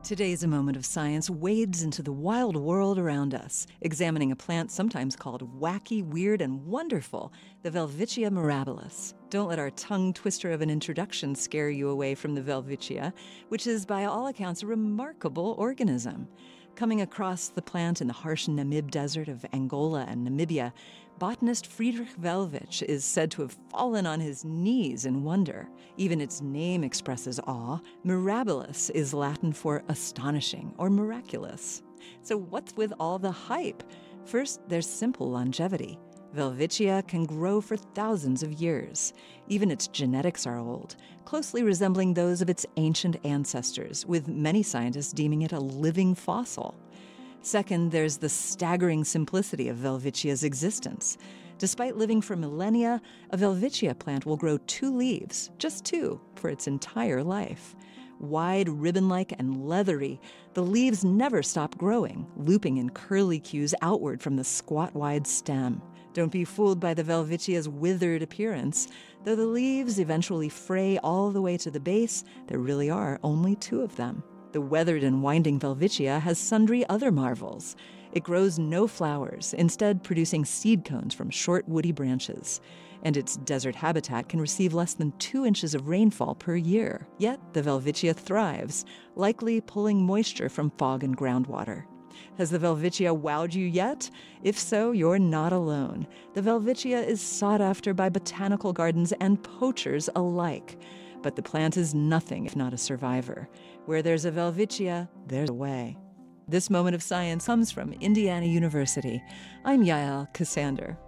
Today's A Moment of Science wades into the wild world around us, examining a plant sometimes called wacky, weird, and wonderful, the Welwitschia mirabilis. Don't let our tongue twister of an introduction scare you away from the Welwitschia, which is, by all accounts, a remarkable organism. Coming across the plant in the harsh Namib Desert of Angola and Namibia, botanist Friedrich Welwitsch is said to have fallen on his knees in wonder. Even its name expresses awe. Mirabilis is Latin for astonishing or miraculous. So what's with all the hype? First, there's simple longevity. Welwitschia can grow for thousands of years. Even its genetics are old, closely resembling those of its ancient ancestors, with many scientists deeming it a living fossil. Second, there's the staggering simplicity of Welwitschia's existence. Despite living for millennia, a Welwitschia plant will grow 2 leaves, just 2, for its entire life. Wide, ribbon-like, and leathery, the leaves never stop growing, looping in curly cues outward from the squat-wide stem. Don't be fooled by the Welwitschia's withered appearance. Though the leaves eventually fray all the way to the base, there really are only 2 of them. The weathered and winding Welwitschia has sundry other marvels. It grows no flowers, instead producing seed cones from short woody branches. And its desert habitat can receive less than 2 inches of rainfall per year. Yet the Welwitschia thrives, likely pulling moisture from fog and groundwater. Has the Welwitschia wowed you yet? If so, you're not alone. The Welwitschia is sought after by botanical gardens and poachers alike. But the plant is nothing if not a survivor. Where there's a Welwitschia, there's a way. This Moment of Science comes from Indiana University. I'm Yael Ksander.